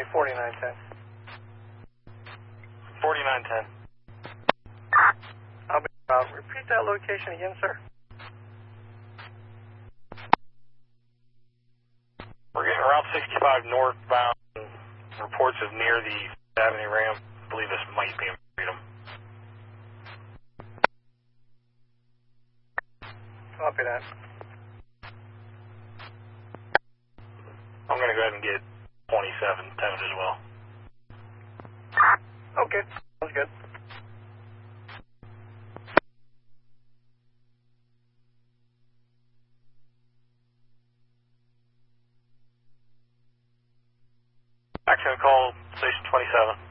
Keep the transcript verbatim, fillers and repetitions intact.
forty-nine ten. forty-nine ten. I'll be out. Repeat that location again, sir. We're getting Route sixty-five northbound. Reports of near the Avenue ramp. I believe this might be in Freedom. Copy that. I'm going to go ahead and get twenty-seven ten as well. Okay, sounds good. Action call, station twenty-seven.